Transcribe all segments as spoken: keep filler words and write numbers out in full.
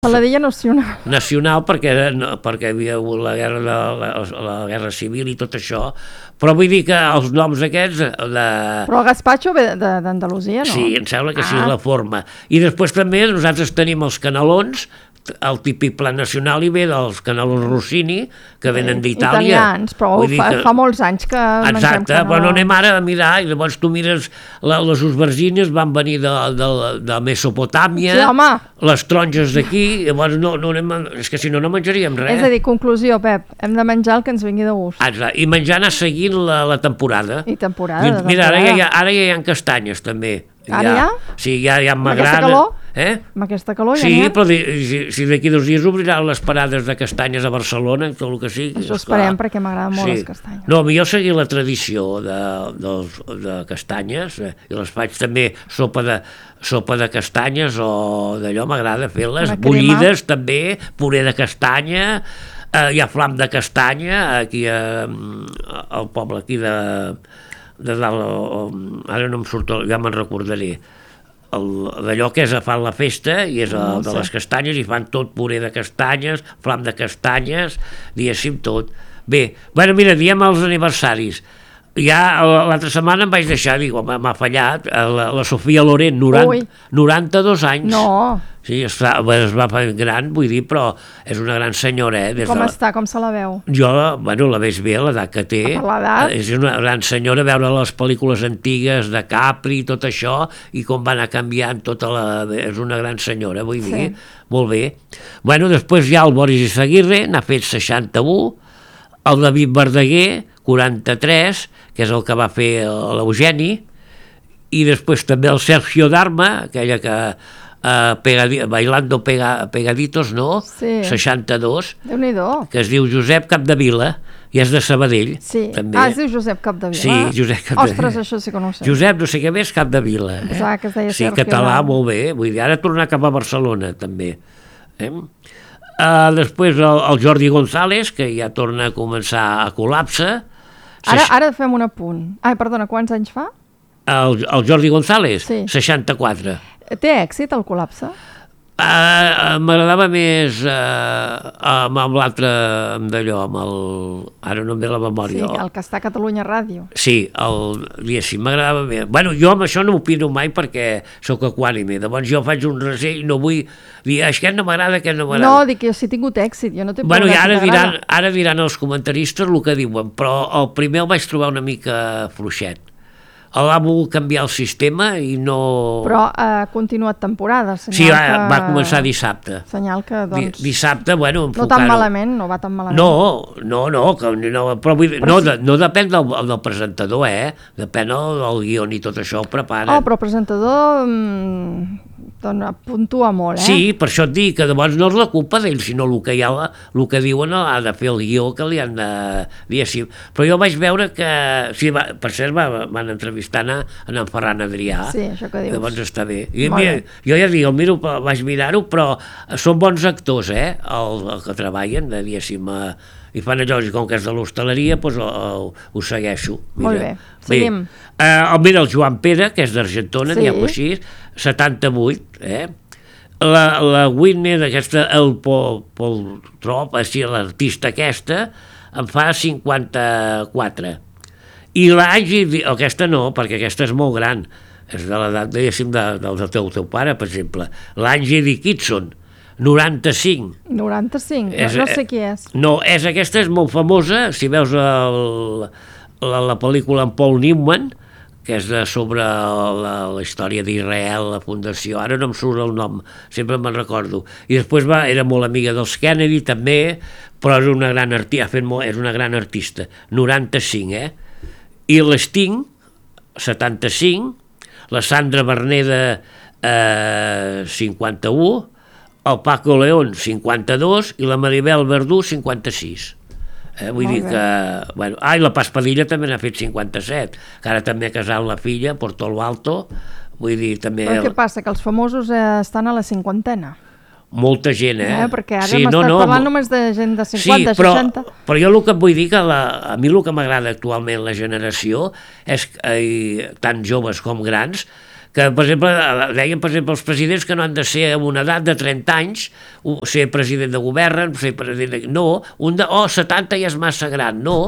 Se la deia nacional. Nacional perquè, no, perquè hi havia hagut la guerra, de, la, la guerra civil i tot això, però vull dir que els noms aquests... De... Però el gazpacho ve d'Andalusia, no? Sí, em sembla que ah. sí, la forma. I després també nosaltres tenim els canelons, el típic plat nacional i ve dels canelons Rossini, que venen d'Itàlia. Italians, però fa, que... fa molts anys que Exacte, mengem canelons. però no anem ara a mirar, i llavors tu mires, la, les usberzines van venir de, de, de Mesopotàmia, sí, home. Les taronges d'aquí, llavors no, no anem, és que si no, no menjaríem res. És a dir, conclusió, Pep, hem de menjar el que ens vingui de gust. Exacte, i menjar anar seguint la, la temporada. I temporada, de Mira, temporada. ara ja, hi ha, ara ja hi ha castanyes, també. Ara ja? Sí, ja, ja Amb aquesta m'agrada. calor? Eh? Amb aquesta calor ja sí, n'hi ha? però di, si, si d'aquí dos dies obriran les parades de castanyes a Barcelona, tot el que sigui. Això esperem, perquè m'agraden molt sí. les castanyes. No, jo seguir la tradició de, de, de castanyes, eh, i les faig també sopa de, sopa de castanyes o d'allò, m'agrada fer-les, bullides també, puré de castanya, eh, hi ha flam de castanya, aquí eh, al poble aquí de... de dalt, ara no em surt, ja me'n recordaré, d'allò que és a fan la festa i és a, no, de les castanyes i fan tot puré de castanyes, flam de castanyes, diguéssim tot. Bé, bueno, mira, diem els aniversaris. Ja l'altra setmana em vaig deixar, dic, m'ha fallat, la, la Sofia Loren, noranta, noranta-dos anys. No. Sí, es, fa, es va fer gran, vull dir, però és una gran senyora, eh? Des com de la... està, com se la veu? Jo, bueno, la veig bé, l'edat que té. Per l'edat? És una gran senyora, veure les pel·lícules antigues de Capri i tot això, i com va anar canviant tota la... És una gran senyora, vull dir, sí. Molt bé. Bueno, després hi ha el Boris Izaguirre, n'ha fet seixanta-u, el David Verdaguer, quaranta-tres, que és el que va fer l'Eugeni, i després també el Sergio Darma, aquella que... Uh, pegadi, Bailando pega, Pegaditos, no? Sí. seixanta-dos, Déu-n'hi-do. Que es diu Josep Capdevila, i és de Sabadell. Sí. També. Ah, es diu Josep Capdevila? Sí, Josep Capdevila. Ostres, això sí que no ho sé. Josep, no sé què més, Capdevila. Eh? Pensava que es deia sí, Sergio català, Darma. molt bé. Vull dir, ara tornar cap a Barcelona, també. Eh? Uh, després el, el Jordi González, que ja torna a començar a col·lapse. Ara, ara fem un apunt. Ai, perdona, quants anys fa? El, el Jordi González? Sí. seixanta-quatre. Té èxit el col·lapse? Uh, M'agradava més uh, amb, amb l'altre, amb d'allò, amb el... Ara no em ve la memòria. Sí, el que està a Catalunya Ràdio. Sí, el, diguéssim, m'agradava més. Bueno, jo amb això no opino mai perquè sóc equànime. Llavors jo faig un resell i no vull dir, aquest no m'agrada, aquest no m'agrada. No, dic que jo sí he tingut èxit, jo no t'he bueno, i ara si diran, ara diran els comentaristes el que diuen, però el primer el vaig trobar una mica fluixet. El va voler canviar el sistema i no... Però ha eh, continuat temporada, senyal sí, va, que... va començar dissabte. Senyal que, doncs... Dissabte, bueno... No tan malament, no va tan malament. No, no, no, que no, però vull dir, però no, sí. de, no depèn del, del presentador, eh? Depèn del, del guió i tot això ho preparen. Oh, però el presentador... Mm, doncs puntua molt, eh? Sí, per això et dic que llavors no és la culpa d'ell, sinó el que, hi ha, el que diuen ha de fer el guió que li han de dir així. Però jo vaig veure que... Sí, va, per cert, va, van entrevistar a en Ferran Adrià. Sí, això que dius. Llavors està bé. I, mira, jo ja dic, el miro, vaig mirar-ho, però són bons actors, eh? El, el que treballen, de, diguéssim, eh, i fan allò, com que és de l'hostaleria, doncs ho, ho, ho segueixo. Mira. Molt bé, seguim. Bé, eh, mira, el Joan Pere, que és d'Argentona, sí. n'hi ha així, setanta-vuit, eh? La, la Whitney, d'aquesta, el Paul, Paul Trop, així, l'artista aquesta, en fa cinquanta-quatre. I l'Angie, aquesta no, perquè aquesta és molt gran, és de l'edat, diguéssim, de, del de teu, teu pare, per exemple. L'Angie Dickinson, noranta-cinc. noranta-cinc? És, no, no sé qui és. No, és, aquesta és molt famosa, si veus el, la, la pel·lícula en Paul Newman, que és de, sobre la, la història d'Israel, la fundació, ara no em surt el nom, sempre me'n recordo. I després va, era molt amiga dels Kennedy, també, però és una gran artista, ha fet molt, és una gran artista, noranta-cinc, eh? I l'Sting, setanta-cinc, la Sandra Berneda, eh, cinquanta-u, el Paco León, cinquanta-dos, i la Maribel Verdú, cinquanta-sis. Eh, vull Molt dir bé. que... Bueno, ah, i la Paz Padilla també n'ha fet cinquanta-set, que ara també ha casat la filla, Porto lo Alto, vull dir, també... Però què passa, que els famosos eh, estan a la cinquantena? Molta gent, eh? eh perquè ara sí, m'estàs no, no, parlant només de gent de cinquanta, sí, però, seixanta... però jo el que et vull dir que la, a mi el que m'agrada actualment la generació és, eh, tant joves com grans, que, per exemple, deien, per exemple, els presidents que no han de ser amb una edat de trenta anys, ser president de govern, ser president de... No, un de... Oh, setanta ja és massa gran, no.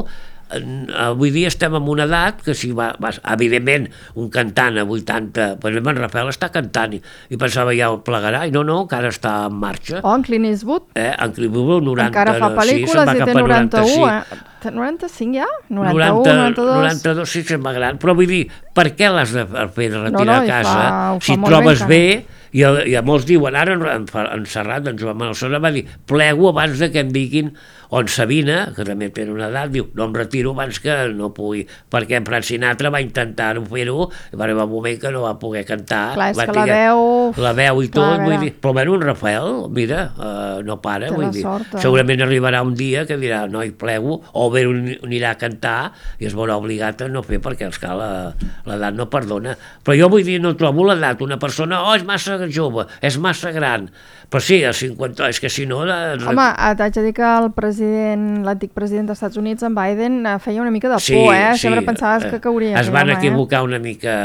Avui dia estem en una edat que si va, va, evidentment un cantant a vuitanta, per exemple en Rafael està cantant i, i pensava ja ho plegarà i no, no, encara està en marxa. O en Clint Eastwood eh, en Clint Eastwood noranta, encara fa pel·lícules sí, i té noranta-u eh? noranta-cinc ja? noranta-u, noranta-dos noranta-dos sí, sembla gran, però vull dir, per què l'has de fer de retirar no, no, a casa fa, si et trobes bé, i, i a molts diuen ara en, en Serrat, en Joan Manuel Serrat va dir, plego abans de que em diguin, o en Sabina, que també té una edat, diu, no em retiro abans que no pugui, perquè en Frank Sinatra va intentar-ho fer-ho, i va arribar un moment que no va poder cantar. Clar, és va que la veu... La veu i tot, vull dir, però bueno, un Rafael, mira, uh, no para, vull dir, sort, eh? Segurament arribarà un dia que dirà, no, hi plego, o bé anirà a cantar i es veurà obligat a no fer, perquè esclar, l'edat no perdona. Però jo vull dir, no trobo l'edat, una persona, oh, és massa jove, és massa gran, però sí, a cinquanta, és que si no... La... Home, t'haig de dir que el president, l'antic president dels Estats Units, en Biden, feia una mica de por, sí, eh? Sí, sempre pensaves que cauria. Es van home, equivocar eh? una mica,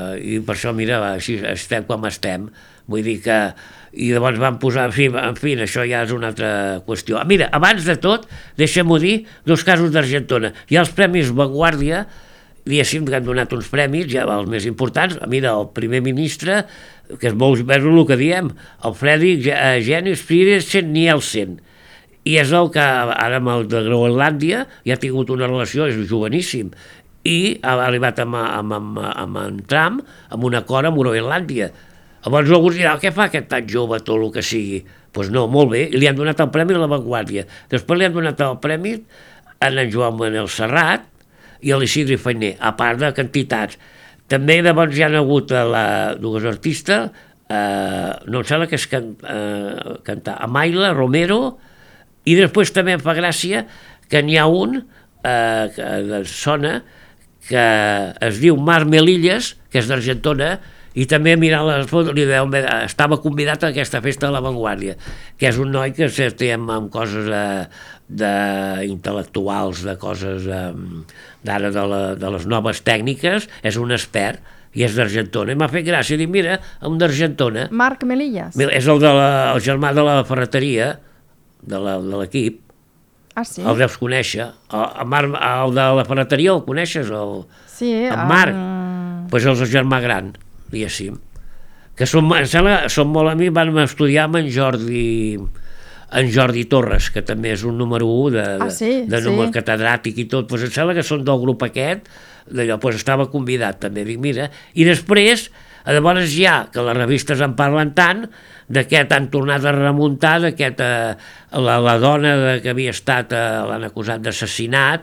i per això, mira, així estem com estem, vull dir que... I llavors van posar, en fi, en fi, això ja és una altra qüestió. Mira, abans de tot, deixem-ho dir, dos casos d'Argentona. Hi ha els Premis Vanguardia, diguéssim, que han donat uns premis, ja els més importants. Mira, el primer ministre, que és molt bé el que diem, el Fredrik Jens Pedersen Nielsen, i és el que ara amb el de Groenlàndia ja ha tingut una relació, és joveníssim, i ha arribat amb, amb, amb, amb en Trump amb un acord amb Groenlàndia. Llavors algú dirà, què fa aquest tan jove, tot el que sigui? Doncs pues no, molt bé, i li han donat el premi a la Vanguardia. Després li han donat el premi a en Joan Manuel Serrat i a l'Isidre Fainé, a part de quantitats. També llavors hi ha hagut la, dues artistes, eh, no em sembla que és can, eh, cantar, Amaila Romero, i després també em fa gràcia que n'hi ha un eh, que sona que es diu Marc Melillas, que és d'Argentona, i també mirant les fotos li veu, estava convidat a aquesta festa de la Vanguardia, que és un noi que té amb, amb coses eh, de, intel·lectuals, de coses eh, d'ara de, la, de les noves tècniques, és un expert i és d'Argentona, i m'ha fet gràcia dir, mira, un d'Argentona. Marc Melillas. És el, de la, el germà de la ferreteria de l'equip. Ah, sí? El deus conèixer. El, el, Marc, el de la ferreteria el coneixes? El, sí. El Marc. Um... Doncs pues és el germà gran, diguéssim. Que són, em sembla, són molt amics, van estudiar amb en Jordi, en Jordi Torres, que també és un número u de, ah, sí, de número sí. catedràtic i tot. Pues em sembla que són del grup aquest, d'allò, pues estava convidat també, dic, mira. I després, llavors ja, que les revistes en parlen tant, d'aquest han tornat a remuntar, d'aquest, eh, la, la dona de, que havia estat, eh, l'han acusat d'assassinat,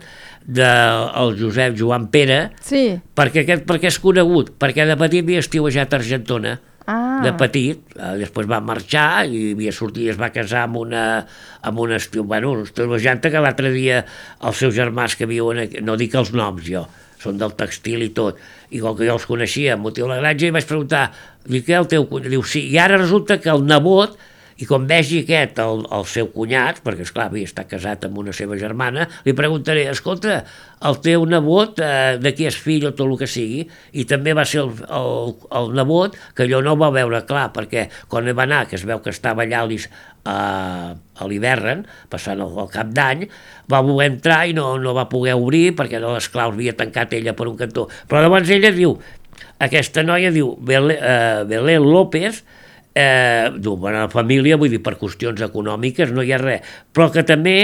del Josep Joan Pere, sí. perquè, aquest, perquè és conegut, perquè de petit havia estiuejat a Argentona, ah. de petit, eh, després va marxar i havia sortit i es va casar amb una, amb una estiu, bueno, una estiuejanta que l'altre dia els seus germans que viuen aquí, no dic els noms jo, són del textil i tot, i com que jo els coneixia amb motiu de la granja, i vaig preguntar, dic, què el teu cunyat? Diu, sí, i ara resulta que el nebot, i com vegi aquest, el, el seu cunyat, perquè esclar, havia estat casat amb una seva germana, li preguntaré, escolta, el teu nebot, eh, de qui és fill o tot el que sigui, i també va ser el, el, el nebot que allò no va veure clar, perquè quan va anar, que es veu que estava allà a, a l'hivern, passant el, el cap d'any, va voler entrar i no, no va poder obrir, perquè l'esclau havia tancat ella per un cantó. Però llavors ella diu, aquesta noia diu, Belén eh, Belén López, Eh, d'una família, vull dir, per qüestions econòmiques no hi ha res, però que també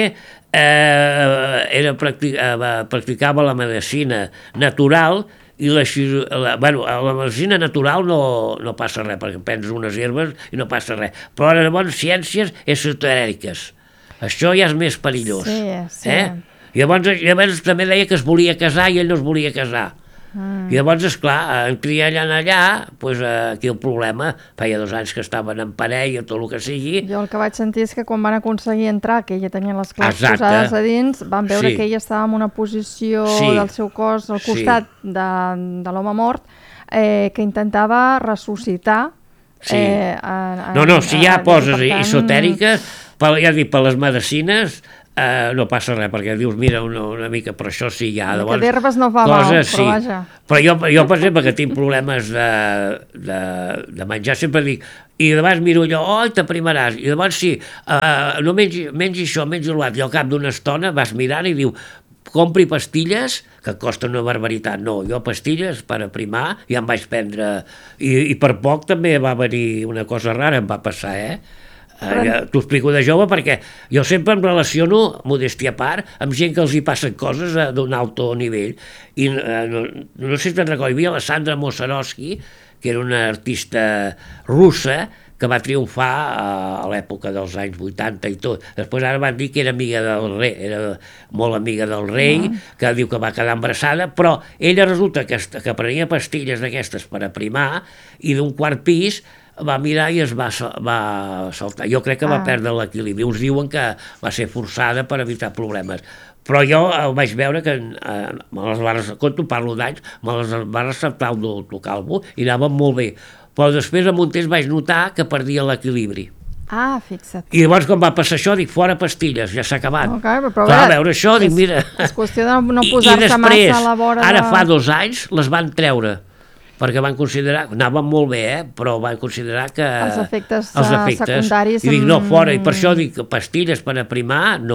eh, era practic, eh, practicava la medicina natural i la, la, bueno, la medicina natural no, no passa res, perquè prens unes herbes i no passa res, però llavors ciències esotèriques, això ja és més perillós. Sí, sí. Eh? Llavors, llavors també deia que es volia casar i ell no es volia casar. Mm. I llavors, esclar, en criallant allà, pues, aquí el problema, feia dos anys que estaven en parella, tot el que sigui. Jo el que vaig sentir és que quan van aconseguir entrar, que ella tenia les claus Exacte. posades a dins, van veure sí. que ella estava en una posició sí. del seu cos al costat sí. de, de l'home mort, eh, que intentava ressuscitar. Sí. Eh, a, a, no, no, si ja a, poses tant... esotèriques, per, ja dic, per les medicines, Uh, no passa res, perquè dius, mira, una, una mica, però això sí, ja... Que d'herbes no fa mal, però sí. vaja. Però jo, jo, per exemple, que tinc problemes de, de, de menjar, sempre dic, i llavors miro allò, oh, t'aprimaràs, i llavors sí, uh, no mengi, mengi això, mengi l'altre, i al cap d'una estona vas mirant i diu, compri pastilles, que costen una barbaritat, no, jo pastilles per aprimar, ja em vaig prendre, i, i per poc també va venir una cosa rara, em va passar, eh? Uh, ja t'ho explico de jove perquè jo sempre em relaciono, modèstia a part, amb gent que els hi passen coses uh, d'un alt nivell i uh, no, no sé si te'n recordo, hi havia la Sandra Mossarowski, que era una artista russa que va triomfar uh, a l'època dels anys vuitanta i tot. Després ara van dir que era amiga del rei, era molt amiga del rei, no. Que diu que va quedar embarassada, però ella resulta que, que prenia pastilles d'aquestes per aprimar i d'un quart pis va mirar i es va, va saltar. Jo crec que va ah. perdre l'equilibri. Uns diuen que va ser forçada per evitar problemes. Però jo ho vaig veure que, eh, me les va, quan t'ho parlo d'anys, me les va receptar el doctor Calvo i anava molt bé. Però després amb un temps vaig notar que perdia l'equilibri. Ah, fixa't. I llavors quan va passar això dic, fora pastilles, ja s'ha acabat. Okay, però Clar, a veure això, dic, mira... És qüestió de no posar-se massa a la vora de... Ara fa dos anys les van treure, perquè van considerar, anaven molt bé, eh? Però van considerar que... Els efectes, els efectes secundaris... I dic, no, fora, i per això dic, pastilles per aprimar, no.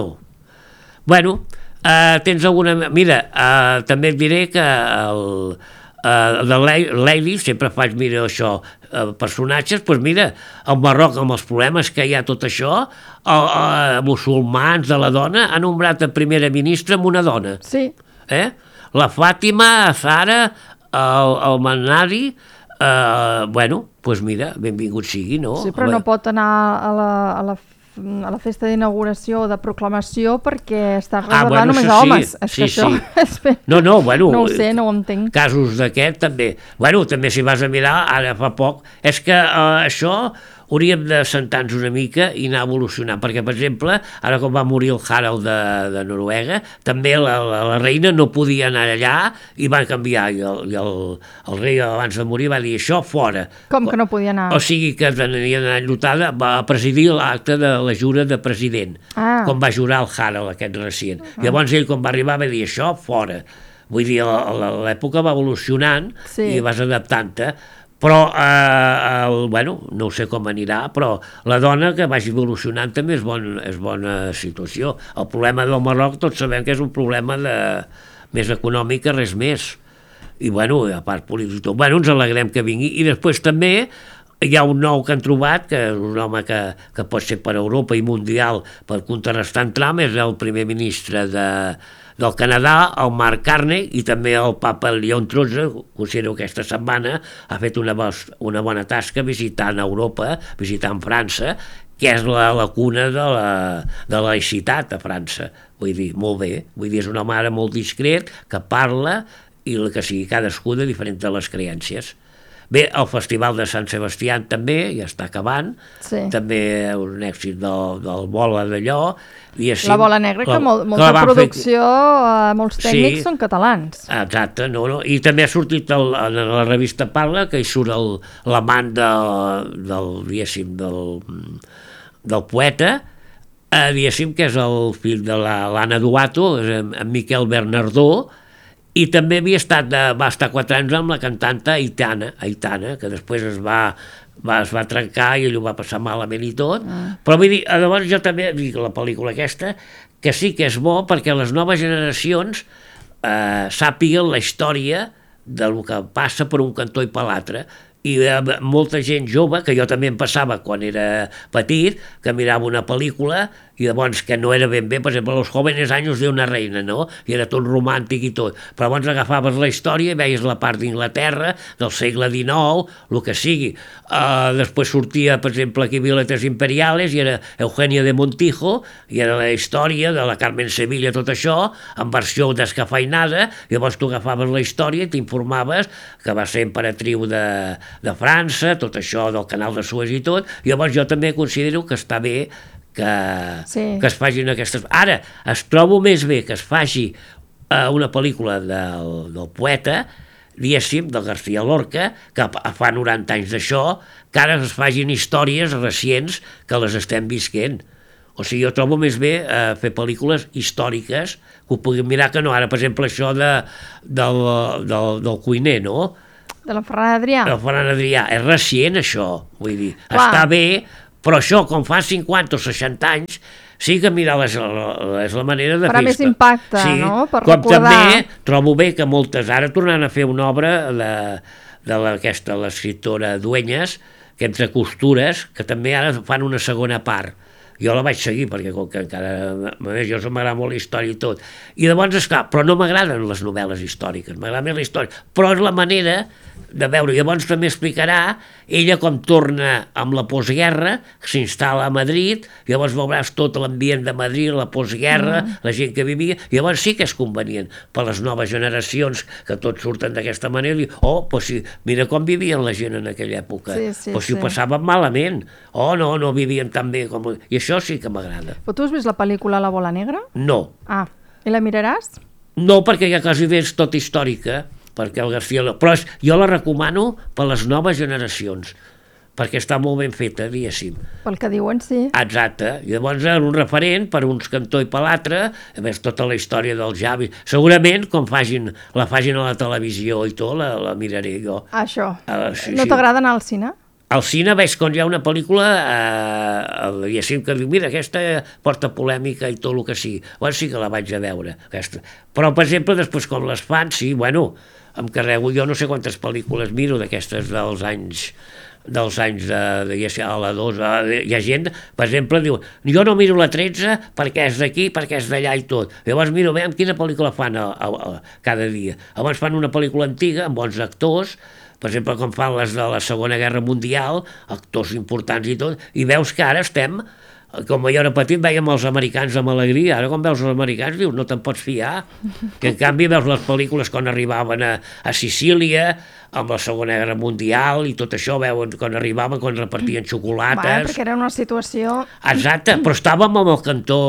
Bueno, uh, tens alguna... Mira, uh, també et diré que el, uh, de Lady, sempre faig, mira, això, uh, personatges, doncs mira, al Marroc, amb els problemes que hi ha tot això, uh, uh, musulmans de la dona, han nombrat a primera ministra amb una dona. Sí. Eh? La Fàtima, Zara... el, el Manadi, eh, bueno, doncs pues mira, benvingut sigui, no? Sí, però no pot anar a la, a la, a la festa d'inauguració o de proclamació perquè està reservat ah, bueno, només a homes. Sí, és sí, que això sí. És... No, no, bueno... No ho sé, no ho entenc. Casos d'aquest també. Bueno, també si vas a mirar, ara fa poc, és que eh, això... hauríem de sentar-nos una mica i anar evolucionant, perquè, per exemple, ara com va morir el Harald de, de Noruega, també la, la, la reina no podia anar allà i van canviar, i el, i el, el rei abans de morir va dir això fora. Com que no podia anar? O sigui que tenia d'anar enllotada, va presidir l'acte de la jura de president, ah. com va jurar el Harald, aquest recient. Ah. Llavors ell, quan va arribar, va dir això fora. Vull dir, l'època va evolucionant sí. i vas adaptant-te. Però, eh, el, bueno, no sé com anirà, però la dona que vagi evolucionant també és, bon, és bona situació. El problema del Marroc tots sabem que és un problema de, més econòmic que res més. I, bueno, a part polític, bueno, ens alegrem que vingui. I després també hi ha un nou que han trobat, que és un home que, que pot ser per Europa i mundial per contrarrestar en Trump, és el primer ministre de... del Canadà, el Mark Carney, i també el papa Leon tretze, considero que aquesta setmana ha fet una, una bona tasca visitant Europa, visitant França, que és la, la cuna de la, de la laïcitat a França. Vull dir, molt bé, vull dir, és una mare molt discret, que parla, i que sigui cadascú de diferent de les creences. Bé, el Festival de Sant Sebastià també, ja està acabant, sí. també un èxit del, del Bola d'allò. La Bola Negra, la, que molt, molta que producció, fer... molts tècnics sí. són catalans. Exacte, no, no. I també ha sortit el, en la revista Parla, que hi surt l'amant de, del, diguéssim, del, del poeta, eh, diguéssim, que és el fill de l'Anna Duato, en, en Miquel Bernardó, i també havia estat, va estar quatre anys amb la cantanta Aitana, Aitana, que després es va, va, es va trencar i ell ho va passar malament i tot, mm. però vull dir, llavors jo també dic la pel·lícula aquesta, que sí que és bo perquè les noves generacions eh, sàpiguen la història del que passa per un cantó i per l'altre, i molta gent jove, que jo també em passava quan era petit, que mirava una pel·lícula i llavors que no era ben bé, per exemple, Los jóvenes años de una reina, no? I era tot romàntic i tot, però llavors agafaves la història i veies la part d'Inglaterra, del segle dinou, el que sigui. Uh, després sortia, per exemple, aquí Violetas Imperiales, i era Eugenia de Montijo, i era la història de la Carmen Sevilla, tot això, en versió descafeinada, i llavors tu agafaves la història i t'informaves que va ser emperatriu de, de França, tot això del canal de Suez i tot, i llavors jo també considero que està bé que, sí. que es facin aquestes... Ara, es trobo més bé que es faci uh, una pel·lícula del, del poeta, diguéssim, del García Lorca, que fa noranta anys d'això, que ara es facin històries recents que les estem visquent. O sigui, jo trobo més bé eh, fer pel·lícules històriques que ho puguin mirar, que no ara, per exemple, això de, del, del, del cuiner, no? De la Ferran Adrià. De la Ferran Adrià. És recient, això, vull dir. Clar. Està bé, però això, com fa cinquanta o seixanta anys, sí que mirar és la, és la manera de fer-ho. Farà més impacte, sí, no?, per com recordar. també trobo bé que moltes, ara tornant a fer una obra de, de aquesta, l'escriptora Dueñas, que entre costures, que també ara fan una segona part. Jo la vaig seguir, perquè com que encara... Jo m'agrada molt la història i tot. I llavors, esclar, però no m'agraden les novel·les històriques, m'agrada més la història. Però és la manera de veure. Llavors també explicarà ella com torna amb la postguerra, s'instal·la a Madrid, llavors veuràs tot l'ambient de Madrid, la postguerra, mm. la gent que vivia, i llavors sí que és convenient per les noves generacions, que tots surten d'aquesta manera, i oh, pues sí, mira com vivien la gent en aquella època. Sí, sí, pues si sí. ho passaven malament. Oh, no, no vivien tan bé com... I això sí que m'agrada. Però tu has vist la pel·lícula La bola negra? No. Ah, i la miraràs? No, perquè ja quasi bé és tot històrica, perquè el García... Però és, jo la recomano per les noves generacions, perquè està molt ben feta, diguéssim. Pel que diuen, sí. Exacte. I llavors era un referent per uns cantó i per l'altre, a més tota la història del Javi. Segurament, com facin, la facin a la televisió i tot, la, la miraré jo. Això. Uh, sí, no sí. t'agrada anar al cine? Al cine veig quan hi ha una pel·lícula, eh, diguéssim, que diu, mira, aquesta porta polèmica i tot el que sigui. Llavors sí que la vaig a veure. Aquesta. Però, per exemple, després com les fan, sí, bueno, em carrego, jo no sé quantes pel·lícules miro d'aquestes dels anys dels anys de, de, de a la dos, hi ha gent, per exemple, diu, jo no miro la tretze perquè és d'aquí, perquè és d'allà i tot. Llavors miro, veiem quina pel·lícula fan a, a, a, cada dia. Llavors fan una pel·lícula antiga, amb bons actors, per exemple, com fan les de la Segona Guerra Mundial, actors importants i tot, i veus que ara estem, com jo era petit, veiem els americans amb alegria, ara quan veus els americans dius, no te'n pots fiar, que en canvi veus les pel·lícules quan arribaven a, a Sicília, amb la Segona Guerra Mundial i tot això, veuen quan arribaven, quan repartien xocolates... Va, perquè era una situació... Exacte, però estàvem amb el cantó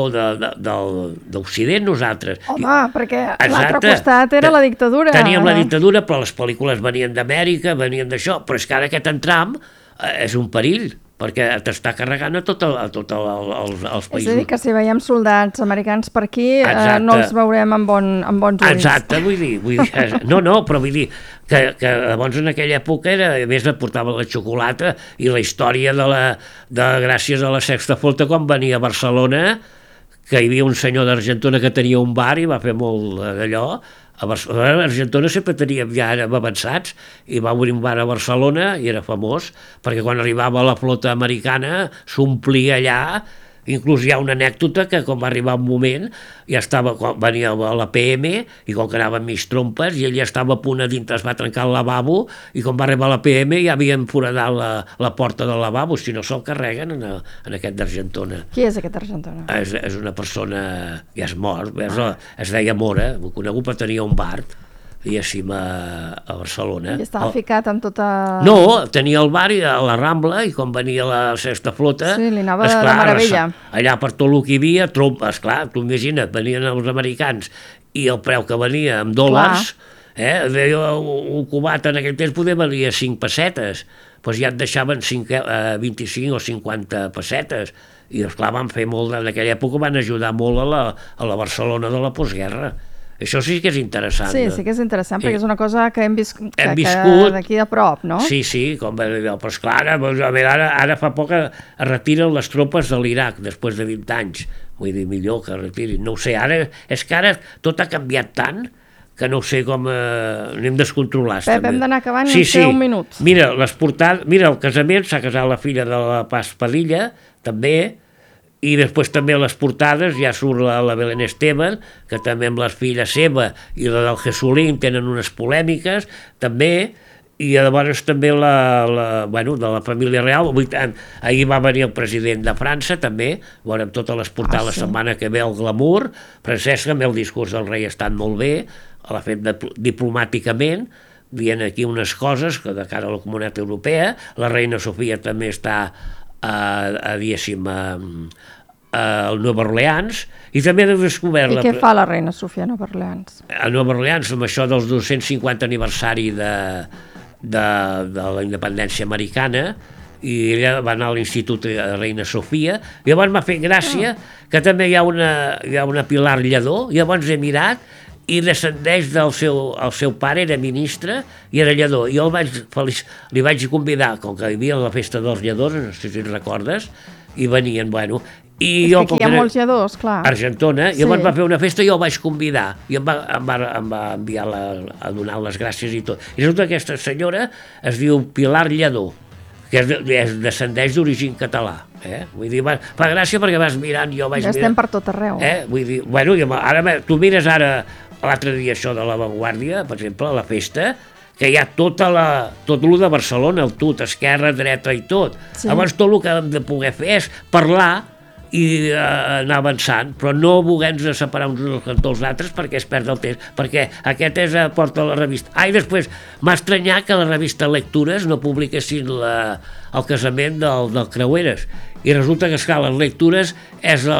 d'Occident nosaltres. Home, I, perquè l'altre costat era la dictadura. Teníem la dictadura, però les pel·lícules venien d'Amèrica, venien d'això, però és que ara aquest entram eh, és un perill, perquè t'està carregant a tots tot el, els, els països. És a dir, que si veiem soldats americans per aquí, eh, no els veurem amb, bon, amb bons ulls. Exacte, vull dir, vull dir, no, no, però vull dir que, que llavors en aquella època era, a més portava la xocolata i la història de la, de gràcies a la Sexta Flota quan venia a Barcelona, que hi havia un senyor d'Argentona que tenia un bar i va fer molt d'allò. A Barcelona, Argentona sempre teníem ja avançats i va obrir un bar a Barcelona i era famós perquè quan arribava la flota americana s'omplia allà. Inclús hi ha una anècdota que quan va arribar un moment ja estava, quan venia la P M i com que anaven mig trompes i ell ja estava a punt a dintre, es va trencar el lavabo i quan va arribar la P M ja havien foradat la, la porta del lavabo, si no se'l carreguen en, a, en aquest d'Argentona. Qui és aquest d'Argentona? És, és una persona, ja és mort, és, es deia Mora, ho conegut, però tenia un bar diguéssim, a, a Barcelona. I estava oh. ficat amb tota... No, tenia el bar a la Rambla i quan venia la Sexta Flota... Sí, li anava esclar, de meravella. Allà per tot el que hi havia, tromp, esclar, tu imagina't, venien els americans i el preu que venia en dòlars, eh, un cubat en aquell temps poder valia cinc pessetes, doncs ja et deixaven cinc, eh, vint-i-cinc o cinquanta pessetes, i esclar, van fer molt, en aquella època van ajudar molt a la, a la Barcelona de la postguerra. Això sí que és interessant. Sí, sí que és interessant, perquè és una cosa que hem, vis que, hem viscut d'aquí de prop, no? Sí, sí, com va dir, però esclar, ara, ara, ara fa poc es retiren les tropes de l'Iraq, després de vint anys. Vull dir, millor que retirin. No ho sé, ara, és que ara tot ha canviat tant que no sé com eh, anem descontrolats. Pep, també. Hem d'anar acabant, sí, ens sí. queda un minut. Mira, les portades, mira, el casament s'ha casat la filla de la Paz Padilla, també, i després també a les portades ja surt la, la Belén Esteban, que també amb la filla seva i la del Jesulín tenen unes polèmiques, també, i llavors també la, la, bueno, de la família real. Ahir va venir el president de França, també, veurem totes les portades ah, sí. la setmana que ve el glamour. Francesca, el discurs del rei ha estat molt bé, l'ha fet diplomàticament, dient aquí unes coses que de cara a la Comunitat Europea. La reina Sofia també està a, a diguéssim, a, a Nova Orleans, i també he descobert... I què fa la reina Sofia a Nova Orleans? A Nova Orleans, amb això dels dos-cents cinquanta aniversari de, de, de la independència americana, i ella va anar a l'Institut de Reina Sofia. Llavors m'ha fet gràcia que també hi ha una, hi ha una Pilar Lledó, llavors he mirat i descendeix del seu, el seu pare, era ministre i era lledó. Jo el vaig, feliç, li vaig convidar, com que hi havia la festa dels lledors, no sé si et recordes, i venien, bueno... I és jo, que aquí hi ha molts lledors, clar. Argentona, i llavors sí. va fer una festa i jo el vaig convidar, i em va, em va, em va enviar la, a donar les gràcies i tot. I resulta que aquesta senyora es diu Pilar Lledó, que és, és descendeix d'origen català. Eh? Vull dir, va, fa gràcia perquè vas mirant, jo vaig ja mirant... estem per tot arreu. Eh? Vull dir, bueno, ara, tu mires ara, l'altre dia això de l'avantguàrdia, per exemple, la festa, que hi ha tota la, tot el de Barcelona, el tot, esquerra, dreta i tot. Sí. Llavors tot el que hem de poder fer és parlar i uh, anar avançant, però no voler-nos separar uns dels cantons dels altres perquè es perd el temps, perquè aquest és a porta la revista. Ah, i després m'ha estranyat que la revista Lectures no publiquessin la, el casament del, del Creueres, i resulta que, esclar, les Lectures és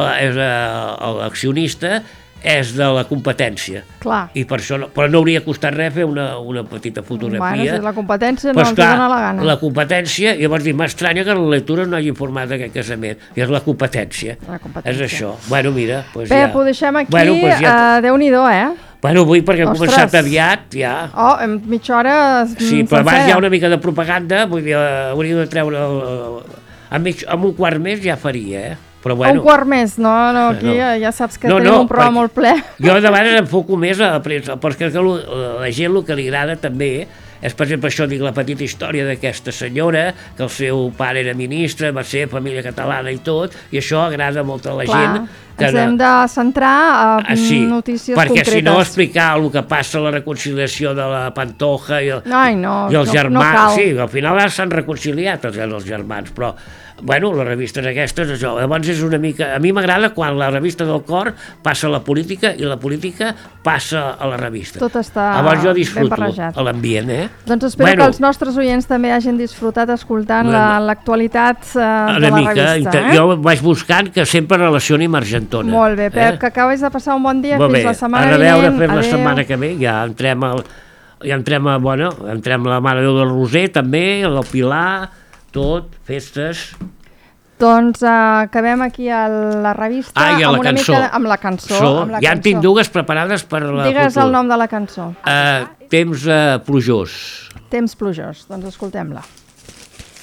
l'accionista, és de la competència. Clar. I per això no, però no hauria costat res fer una, una petita fotografia. Bueno, si la competència no els dona la gana. La competència, llavors dic, m'estranya que la lectura no hagi informat d'aquest casament, i és la competència. La competència. És això. Bueno, mira, doncs Pep, ja... ho deixem aquí, bueno, doncs ja... uh, Déu-n'hi-do, eh? Bueno, vull perquè hem Ostres. començat aviat, ja. Oh, en mitja hora sí, però abans hi ha una mica de propaganda, vull dir, hauria de treure... El, amb, mig, amb un quart més ja faria, eh? Però bueno, un quart més, no, no aquí no. Ja, ja saps que no, tenim no, un programa molt ple. Jo de vegades enfoco més a la premsa, perquè la, la gent el que li agrada també és, per exemple, això, dic, la petita història d'aquesta senyora, que el seu pare era ministre, va ser família catalana i tot, i això agrada molt a la Clar, gent. Que ens no... hem de centrar en ah, sí, notícies perquè concretes. Si no explicar el que passa a la reconciliació de la Pantoja i, el, Ai, no, i els no, germans, no cal. Sí, al final s'han reconciliat els, els germans, però bueno, les revistes aquestes, això, llavors és una mica... A mi m'agrada quan la revista del cor passa a la política i la política passa a la revista. Tot està llavors jo ben disfruto barrejat. a l'ambient, eh? Doncs espero bueno, que els nostres oients també hagin disfrutat escoltant l'actualitat la, uh, de la mica, revista. Eh? Jo vaig buscant que sempre relacioni amb Argentona. Molt bé, Pep, eh? que acabes de passar un bon dia. Molt fins bé. La setmana vinent. A veure, fins la setmana que ve, ja entrem al... Ja entrem a, bueno, entrem a la Mare de Déu del Roser, també, a la Pilar, tot, festes... Doncs uh, acabem aquí a la revista ah, amb la una cançó. mica amb la cançó. So, amb la ja cançó. en tinc dues preparades per la Digues futura. el nom de la cançó. Uh, temps uh, plujós. Temps plujós, doncs escoltem-la.